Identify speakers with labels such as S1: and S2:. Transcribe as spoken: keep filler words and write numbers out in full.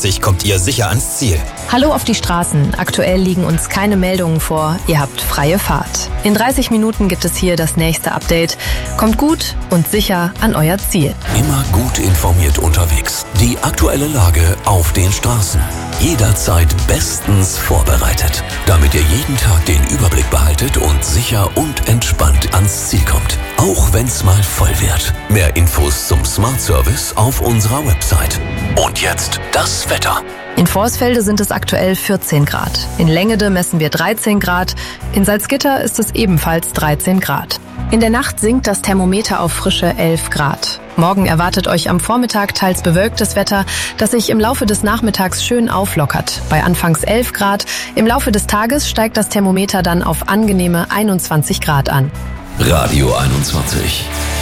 S1: einundzwanzig kommt ihr sicher ans Ziel.
S2: Hallo auf die Straßen. Aktuell liegen uns keine Meldungen vor. Ihr habt freie Fahrt. In dreißig Minuten gibt es hier das nächste Update. Kommt gut und sicher an euer Ziel.
S3: Immer gut informiert unterwegs. Die aktuelle Lage auf den Straßen. Jederzeit bestens vorbereitet, damit ihr jeden Tag den Überblick behaltet und sicher und entspannt ans Ziel kommt. Auch wenn's mal voll wird. Mehr Infos zum Smart Service auf unserer Website. Und jetzt das Wetter.
S2: In Vorsfelde sind es aktuell vierzehn Grad. In Längede messen wir dreizehn Grad. In Salzgitter ist es ebenfalls dreizehn Grad. In der Nacht sinkt das Thermometer auf frische elf Grad. Morgen erwartet euch am Vormittag teils bewölktes Wetter, das sich im Laufe des Nachmittags schön auflockert. Bei anfangs elf Grad. Im Laufe des Tages steigt das Thermometer dann auf angenehme einundzwanzig Grad an.
S3: Radio einundzwanzig.